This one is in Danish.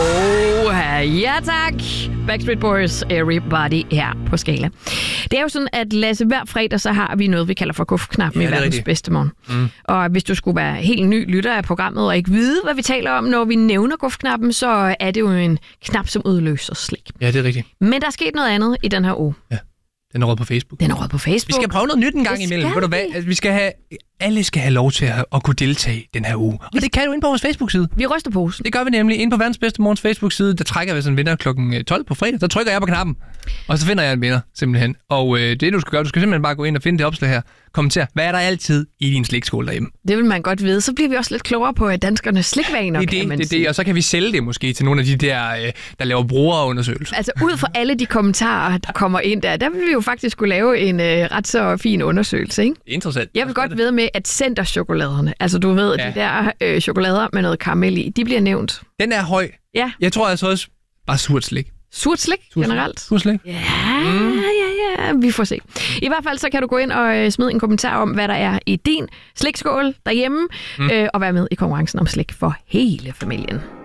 Ja tak. Backstreet Boys, Everybody her på Skala. Det er jo sådan, at Lasse, hver fredag, så har vi noget, vi kalder for gufknappen i verdens bedste morgen. Og hvis du skulle være helt ny lytter af programmet og ikke vide, hvad vi taler om, når vi nævner gufknappen, så er det jo en knap, som udløser slik. Ja, det er rigtigt. Men der er sket noget andet i den her uge. Ja. Den er røget på Facebook. Vi skal prøve noget nyt en gang imellem. Ved du hvad? Altså, alle skal have lov til at kunne deltage den her uge. Og det kan du ind på vores Facebook-side. Vi ryster posen. Det gør vi nemlig ind på verdens bedste morgens Facebook-side. Der trækker vi sådan en vinder klokken 12 på fredag. Der trykker jeg på knappen, og så finder jeg en vinder simpelthen. Og det du skal gøre, du skal simpelthen bare gå ind og finde det opslag her. Kommenter, hvad er der altid i din slikskål derhjemme? Det vil man godt vide. Så bliver vi også lidt klogere på danskernes slikvaner, det. Og så kan vi sælge det måske til nogle af de der laver brugerundersøgelser. Altså ud fra alle de kommentarer, der kommer ind der vil vi jo faktisk kunne lave en ret så fin undersøgelse, ikke? Interessant. Jeg vil godt vide med, at Center-chokoladerne, altså du ved, de der chokolader med noget karamel i, de bliver nævnt. Den er høj. Ja. Jeg tror altså også bare surt slik. Surt slik generelt? Surt slik? Ja, vi får se. I hvert fald så kan du gå ind og smide en kommentar om, hvad der er i din slikskål derhjemme, og være med i konkurrencen om slik for hele familien.